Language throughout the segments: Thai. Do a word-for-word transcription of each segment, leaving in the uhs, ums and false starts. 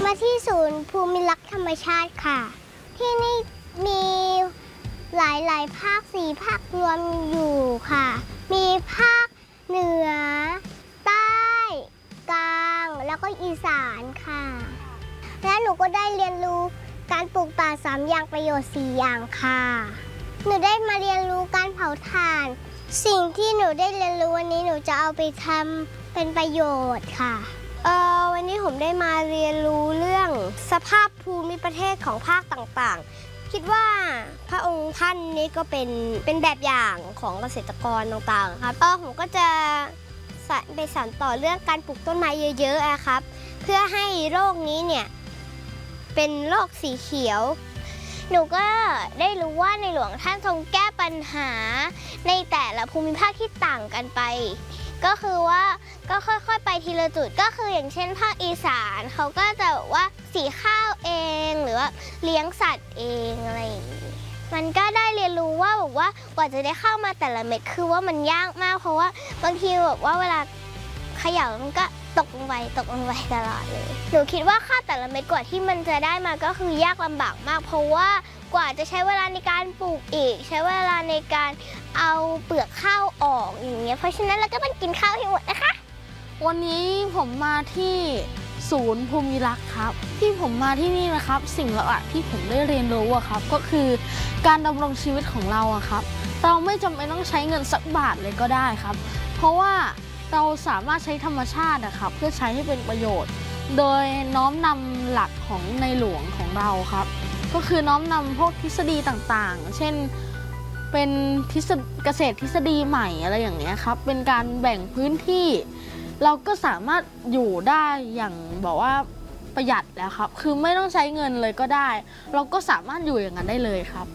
มาที่ศูนย์ภูมิรักษ์ธรรมชาติค่ะที่นี่มีหลายๆภาคสี่ภาครวมอยู่ค่ะมีภาคเหนือใต้กลางแล้วก็อีสานค่ะและหนูก็ได้เรียนรู้การปลูกป่าสามอย่างประโยชน์สี่อย่างค่ะหนูได้มาเรียนรู้การเผาถ่านสิ่งที่หนูได้เรียนรู้วันนี้หนูจะเอาไปทำเป็นประโยชน์ค่ะเออวันนี้ผมได้มาเรียนรู้เรื่องสภาพภูมิประเทศของภาคต่างๆคิดว่าพระองค์ท่านนี้ก็เป็นเป็นแบบอย่างของเกษตรกรต่างๆครับเออผมก็จะไปสานต่อเรื่องการปลูกต้นไม้เยอะๆครับเพื่อให้โลกนี้เนี่ยเป็นโลกสีเขียวหนูก็ได้รู้ว่าในหลวงท่านทรงแก้ปัญหาในแต่ละภูมิภาคที่ต่างกันไปก็คือว่าก็ค่อยๆไปทีละจุดก็คืออย่างเช่นภาคอีสานเขาก็จะว่าสีข้าวเองหรือว่าเลี้ยงสัตว์เองอะไรอย่างนี้มันก็ได้เรียนรู้ว่าแบบว่ากว่าจะได้เข้ามาแต่ละเม็ดคือว่ามันยากมากเพราะว่าบางทีแบบว่าเวลาเขย่ามันก็ตกลงไปตกลงไปตลอดเลยหนูคิดว่าข้าวแต่ละเม็ดกว่าที่มันจะได้มาก็คือยากลำบากมากเพราะว่ากว่าจะใช้เวลาในการปลูกอีกใช้เวลาในการเอาเปลือกข้าวออกอย่างเงี้ยเพราะฉะนั้นเราก็ต้องกินข้าวให้หมดนะคะวันนี้ผมมาที่ศูนย์ภูมิรักษ์ครับที่ผมมาที่นี่นะครับสิ่งหลักๆที่ผมได้เรียนรู้อะครับก็คือการดำรงชีวิตของเราอะครับเราไม่จำเป็นต้องใช้เงินสักบาทเลยก็ได้ครับเพราะว่าเราสามารถใช้ธรรมชาตินะครับเพื่อใช้ให้เป็นประโยชน์โดยน้อมนำหลักของในหลวงของเราครับก็คือน้อมนำพวกทฤษฎีต่างๆเช่นเป็นทฤษฎีเกษตรทฤษฎีใหม่อะไรอย่างเงี้ยครับเป็นการแบ่งพื้นที่เราก็สามารถอยู่ได้อย่างบอกว่าประหยัดแล้วครับคือไม่ต้องใช้เงินเลยก็ได้เราก็สามารถอยู่อย่างนั้นได้เลยครับ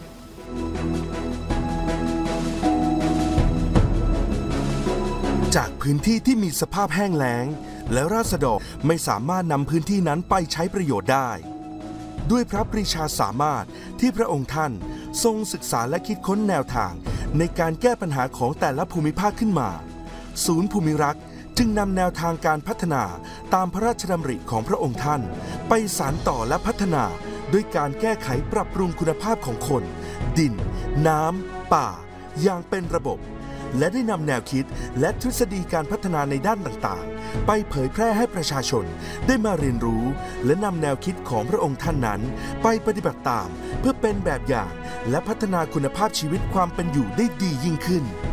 จากพื้นที่ที่มีสภาพแห้งแล้งและราษฎรไม่สามารถนำพื้นที่นั้นไปใช้ประโยชน์ได้ด้วยพระปรีชาสามารถที่พระองค์ท่านทรงศึกษาและคิดค้นแนวทางในการแก้ปัญหาของแต่ละภูมิภาคขึ้นมาศูนย์ภูมิรักษ์จึงนำแนวทางการพัฒนาตามพระราชดำริของพระองค์ท่านไปสานต่อและพัฒนาด้วยการแก้ไขปรับปรุงคุณภาพของคนดินน้ำป่าอย่างเป็นระบบและได้นำแนวคิดและทฤษฎีการพัฒนาในด้านต่างๆไปเผยแพร่ให้ประชาชนได้มาเรียนรู้และนำแนวคิดของพระองค์ท่านนั้นไปปฏิบัติตามเพื่อเป็นแบบอย่างและพัฒนาคุณภาพชีวิตความเป็นอยู่ได้ดียิ่งขึ้น